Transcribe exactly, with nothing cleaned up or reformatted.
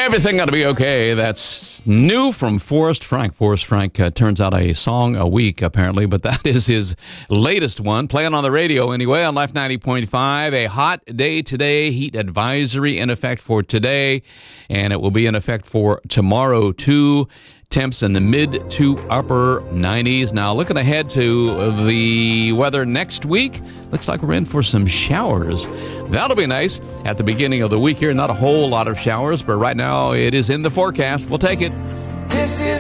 Everything Gonna Be Okay. That's new from Forrest Frank. Forrest Frank uh, turns out a song a week, apparently, but that is his latest one. Playing on the radio anyway on Life ninety point five. A hot day today. Heat advisory in effect for today, and it will be in effect for tomorrow, too. Temps in the mid to upper nineties. Now, looking ahead to the weather next week, looks like we're in for some showers. That'll be nice at the beginning of the week here. Not a whole lot of showers, but right now it is in the forecast. We'll take it. This is